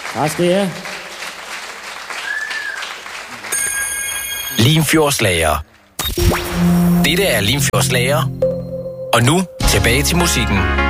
Tak skal I have. Limfjordslager. Dette er Limfjordslager. Og nu tilbage til musikken.